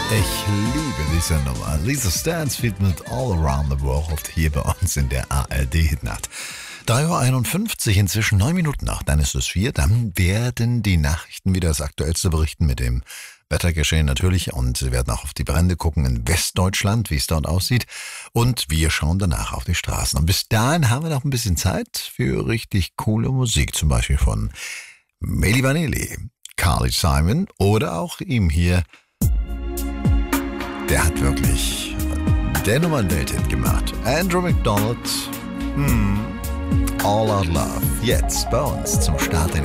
Ich liebe diese Nummer. Lisa Stansfield mit All Around the World hier bei uns in der ARD-Hitnacht. 3:51 Uhr, inzwischen 9 Minuten nach, dann ist es 4. Dann werden die Nachrichten wieder das Aktuellste berichten mit dem Wettergeschehen natürlich. Und wir werden auch auf die Brände gucken in Westdeutschland, wie es dort aussieht. Und wir schauen danach auf die Straßen. Und bis dahin haben wir noch ein bisschen Zeit für richtig coole Musik. Zum Beispiel von Milli Vanilli, Carly Simon oder auch ihm hier. Der hat wirklich der Nummer einen Welthit gemacht. Andrew McDonald, All Out Love. Jetzt bei uns zum Start in